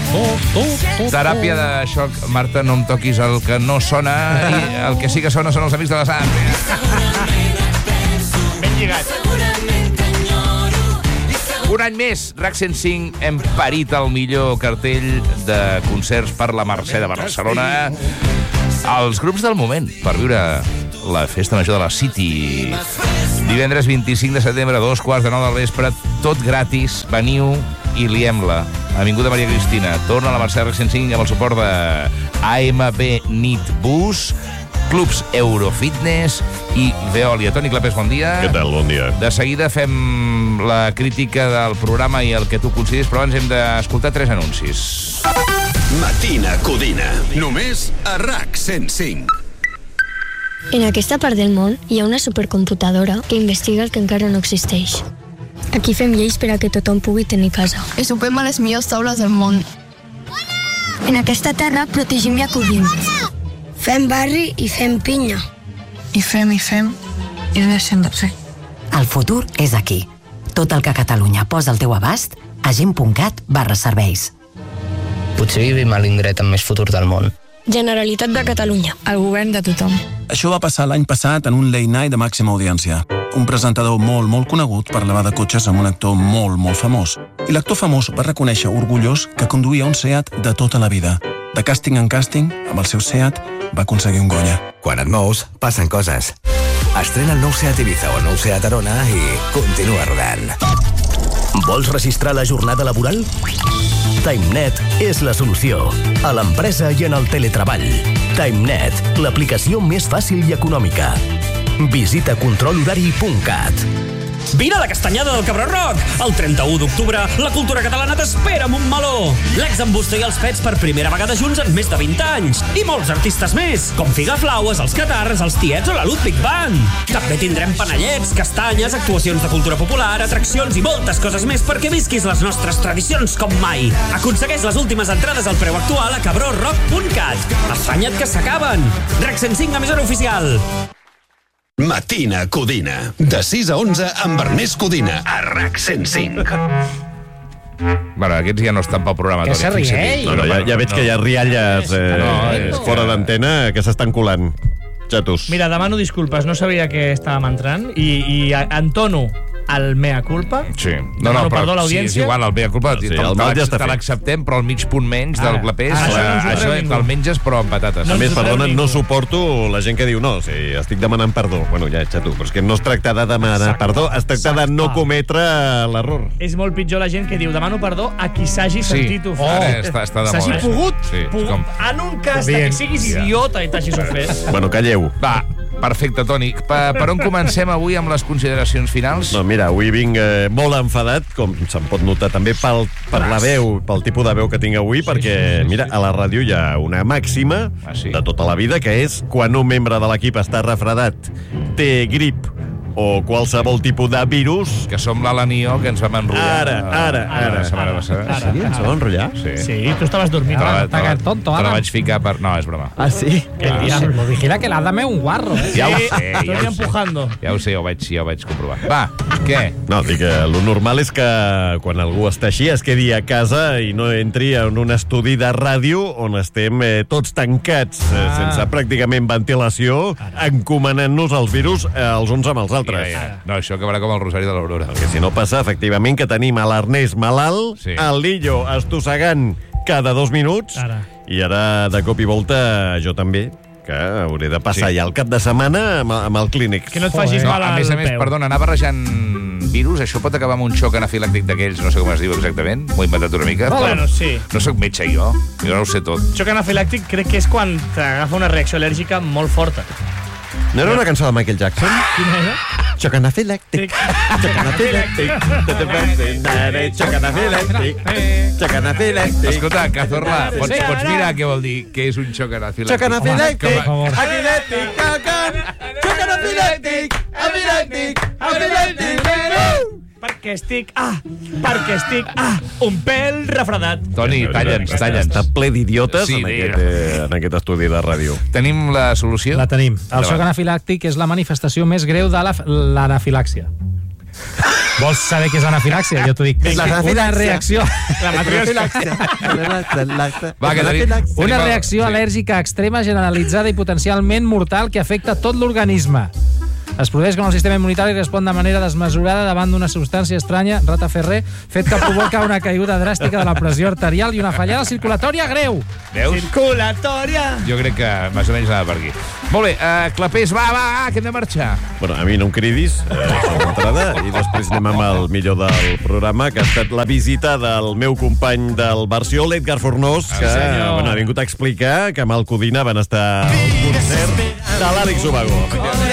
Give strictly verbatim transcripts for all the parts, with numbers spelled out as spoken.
Teràpia de xoc. Marta, no em toquis el que no sona i el que sí que sona són els amics de la S A T. Ben lligat. Un any més, RAC cent cinc hem parit el millor cartell de concerts per la Mercè de Barcelona. Els grups del moment per viure la festa major de la City. Divendres vint-i-cinc de setembre, dos quarts de nou del vespre, tot gratis. Veniu i liem-la. Avinguda Maria Cristina. Torna a la Mercè RAC cent cinc amb el suport de A M B Nit Bus, Clubs Eurofitness i Veolia. Toni Clapés, bon dia. Què tal? Bon dia. De seguida fem la crítica del programa i el que tu consideris, però abans hem d'escoltar tres anuncis. Matina Codina, només a RAC cent cinc. En aquesta part del món hi ha una supercomputadora que investiga el que encara no existeix. Aquí fem lleis per a que tothom pugui tenir casa. I sopem a les millors taules del món. En aquesta terra protegim i acollim. Fem barri i fem pinya. I fem, i fem, i deixem de fer. El futur és aquí. Tot el que Catalunya posa al teu abast a gent punt cat barra serveis. Potser vivim a l'indret amb més futur del món. Generalitat de Catalunya. El govern de tothom. Això va passar l'any passat en un late night de màxima audiència. Un presentador molt, molt conegut parlava de cotxes amb un actor molt, molt famós. I l'actor famós va reconèixer orgullós que conduïa un Seat de tota la vida. De càsting en càsting, amb el seu Seat, va aconseguir un Goya. Quan et mous, passen coses. Estrena el nou Seat Ibiza o el nou Seat Arona i continua rodant. Vols registrar la jornada laboral? TimeNet és la solució. A l'empresa i en el teletreball. TimeNet, l'aplicació més fàcil i econòmica. Visita control horari punt cat. Vine a la castanyada del Cabró Rock! El trenta-u d'octubre, la cultura catalana t'espera amb un meló! L'ex-Embusto i els Pets per primera vegada junts en més de vint anys. I molts artistes més, com Figaflaues, els Catarres, els Tiets o la Ludwig Band. També tindrem panellets, castanyes, actuacions de cultura popular, atraccions i moltes coses més perquè visquis les nostres tradicions com mai. Aconsegueix les últimes entrades al preu actual a cabró rock punt cat. Afanya't que s'acaben! RAC cent cinc, emissora oficial. Matina Codina, de sis a onze amb Ernest Codina, a RAC cent cinc. Bueno, aquests ja no estan pel programa. Que se rie, ell. No, no, ja, ja veig que hi ha rialles eh, no, és fora que... d'antena que s'estan colant. Xatos. Mira, demano disculpes, no sabia que estàvem entrant i, i entono el mea culpa. Sí. No, no, però perdó a sí, és l'audiència. igual, el mea culpa, Sí, sí, el mal ja està te fet. l'acceptem, però el mig punt menys del Ara. clapés, Ara, això, això no ens ho això treu ningú. te'l menges però amb patates. No A més, ens ho treu perdona, ningú. no suporto la gent que diu no, sí, estic demanant perdó. Bueno, ja, xato, però és que no es tracta de demanar Exacte. perdó, es tracta de no Exacte. cometre l'error. És molt pitjor la gent que diu demano perdó a qui s'hagi Sí. sentit ofès. Ara està- està de S'hagi moda. pogut, Sí, és pogut com- en un cas de que siguis idiota i t'hagis ofès. Bueno, calleu. Va, perfecte, Toni. Per, per on comencem avui amb les consideracions finals? No, mira, avui vinc eh, molt enfadat, com se'n pot notar també pel, per la veu, pel tipus de veu que tinc avui, perquè, mira, a la ràdio hi ha una màxima Ah, sí? de tota la vida, que és quan un membre de l'equip està refredat, té grip o qualsevol tipus de virus... Que som l'Alanió, que ens vam enrotllar. Ara, ara, ara. La setmana passada. Sí, ens vam enrotllar? Sí. Sí, tu estaves dormint. Te la, Ara. te la, te la vaig ficar per... No, és broma. Ah, sí? Què Ah, dius? pues vigila que la dame un guarro, eh? Ja ho Sí, sé, estoy ja ho sé. empujando. Ja ho sé, ja ho vaig, ja ho vaig comprovar. Va, què? No, dic que el normal és que quan algú està així es quedi a casa i no entri en un estudi de ràdio on estem eh, tots tancats, eh, Ah. sense pràcticament ventilació, encomanant-nos els virus eh, els uns amb els altres. Ja, ja. No, això acabarà com el Rosari de l'Aurora. Perquè si no passa, efectivament, que tenim a l'Ernest malalt, Sí. el Lillo estossegant cada dos minuts, Ara. i ara, de cop i volta, jo també, que hauré de passar Sí. ja el cap de setmana amb, amb el clínic. Que no et facis No, mal a al més a més, peu. perdona, anar barrejant virus, això pot acabar amb un xoc anafilàctic d'aquells, no sé com es diu exactament, m'ho he inventat una mica. però Bueno, sí. No sóc metge, jo. Jo no ho sé tot. Xoc anafilàctic crec que és quan t'agafa una reacció al·lèrgica molt forta. No era una cançó de Michael Jackson? Quina era? Xoc anafilàctic, xoc anafilàctic, xoc anafilàctic, xoc anafilàctic. Escolta, Cazorla, pots, pots mirar què vol dir què és un xoc anafilàctic? Xoc anafilàctic, Home, com a- afilàctic, cacan, xoc anafilàctic, afilàctic, afilàctic. Perquè estic, ah, perquè estic, ah, un pèl refredat. Toni, talla'ns, talla'ns. Està ple d'idiotes Sí, en, digue. aquest, eh, en aquest estudi de ràdio. Tenim la solució? La tenim. El Endavant. xoc anafilàctic és la manifestació més greu de la- l'anafilàxia. Vols saber què és anafilàxia? Jo t'ho dic. Una reacció... La matriosca. Va, que tenim... Una reacció al·lèrgica extrema, generalitzada i potencialment mortal que afecta tot l'organisme. Es produeix quan el sistema immunitari respon de manera desmesurada davant d'una substància estranya, rataferrer, fet que provoca una caiguda dràstica de la pressió arterial i una fallada circulatòria greu. Veus? Circulatòria. Jo crec que més o menys anava per aquí. Molt bé, uh, Clapés, va, va, que hem de marxar. Bueno, a mi no em cridis, eh, d'entrada, i després anem amb el millor del programa, que ha estat la visita del meu company del Versió, l'Edgar Fornós, que senyor. bueno, ha vingut a explicar que amb el Codina van estar al concert de l'Àlex Ubago.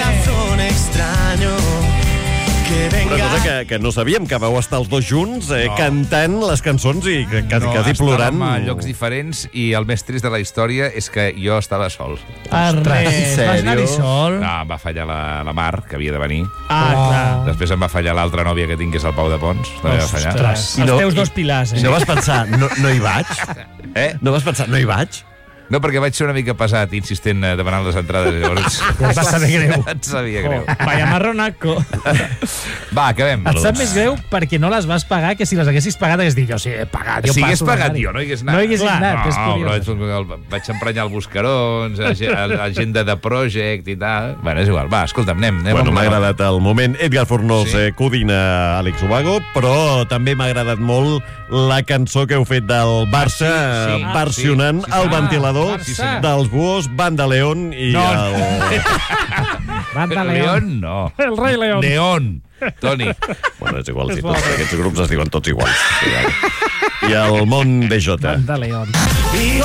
Una cosa que, que no sabíem, que vau estar els dos junts eh, No. cantant les cançons i que- quasi, No, quasi plorant. estàvem a llocs diferents i el més trist de la història és que jo estava sol. Ernest, vas anar-hi sol? No, em va fallar la, la Mar, que havia de venir. Ah, clar. Després em va fallar l'altra nòvia que tinc, que és el Pau de Pons. També va fallar. Ostres, I els no- teus i- dos pilars, eh? No vas pensar, no, no hi vaig? Eh? No vas pensar, no hi vaig? No, perquè vaig ser una mica pesat, insistent, eh, demanant les entrades. Llavors... Et va saber greu. Et sabia greu. Oh, vaya marronaco. Va, acabem. Et sap més greu perquè no les vas pagar que si les haguessis pagat hagués dit, jo sí, he pagat, jo Si hagués passo pagat d'anar-hi. jo, no hi hagués anat. No hi hagués anat, és no, curiós. però el- vaig emprenyar el Buscarons, agenda de Project i tal. Bueno, és igual. Va, escolta'm, anem. anem Bueno, amb m'ha la- agradat el moment. Edgar Fornós, Sí. eh, Codina, Àlex Ubago, però també m'ha agradat molt la cançó que heu fet del Barça, Ah, sí, sí, eh, versionant sí, sí, sí. el ventilador Sí, senyor. dels Buos, Banda León i No. el... Banda León. León, no. El rei León. León. Toni. Bueno, és igual, si És tots bo. aquests grups es diuen tots iguals. I el món B J. Banda León. I